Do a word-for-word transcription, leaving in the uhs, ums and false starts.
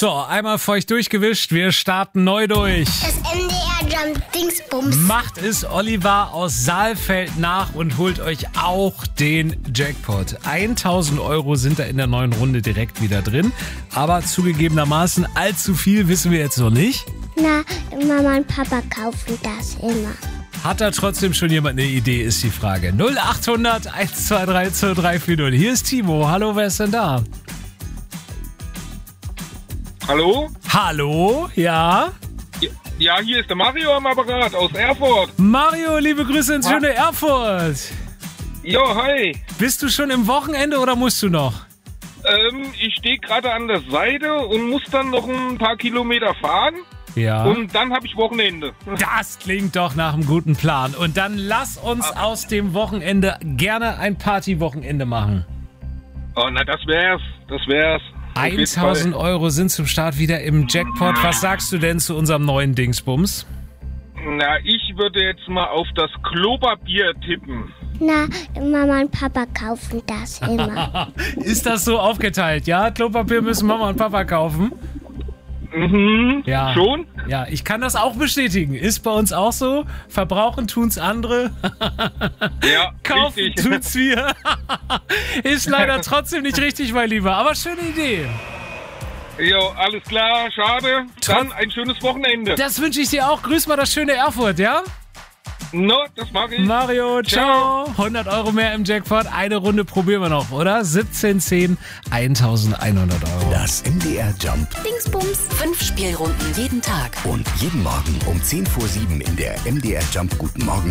So, einmal feucht durchgewischt, wir starten neu durch. Das M D R Jump Dingsbums. Macht es Oliver aus Saalfeld nach und holt euch auch den Jackpot. tausend Euro sind da in der neuen Runde direkt wieder drin. Aber zugegebenermaßen allzu viel wissen wir jetzt noch nicht. Na, Mama und Papa kaufen das immer. Hat da trotzdem schon jemand eine Idee, ist die Frage. null acht hundert eins zwei drei zwei drei vier null. Hier ist Timo. Hallo, wer ist denn da? Hallo? Hallo, ja? Ja, hier ist der Mario am Apparat aus Erfurt. Mario, liebe Grüße ins schöne Erfurt. Jo, hi. Bist du schon im Wochenende oder musst du noch? Ähm, ich stehe gerade an der Seite und muss dann noch ein paar Kilometer fahren. Ja. Und dann habe ich Wochenende. Das klingt doch nach einem guten Plan. Und dann lass uns aus dem Wochenende gerne ein Partywochenende machen. Oh, na, das wär's. Das wär's. tausend Euro sind zum Start wieder im Jackpot. Was sagst du denn zu unserem neuen Dingsbums? Na, ich würde jetzt mal auf das Klopapier tippen. Na, Mama und Papa kaufen das immer. Ist das so aufgeteilt, ja? Klopapier müssen Mama und Papa kaufen? Mhm, Ja. Schon? Ja, ich kann das auch bestätigen. Ist bei uns auch so. Verbrauchen tun's andere. Ja, Kaufen richtig. tut's wir. Ist leider trotzdem nicht richtig, mein Lieber. Aber schöne Idee. Jo, alles klar, schade. Dann ein schönes Wochenende. Das wünsche ich dir auch. Grüß mal das schöne Erfurt, ja? No, das mag ich. Mario, ciao. Ciao. hundert Euro mehr im Jackpot. Eine Runde probieren wir noch, oder? siebzehn zehn, eintausendeinhundert Euro. Das M D R Jump. Dingsbums. Fünf Spielrunden jeden Tag. Und jeden Morgen um zehn vor sieben in der M D R Jump Guten Morgen